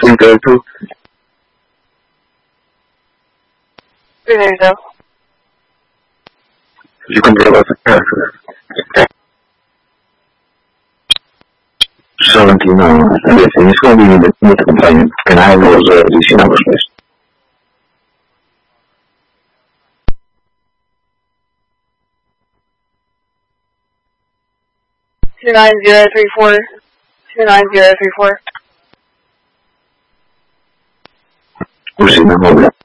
go to? There you go. You can give us a password. 79, adesso mi scusi mi compagno, can I was vicino a questo? 29034. 29034. Così, non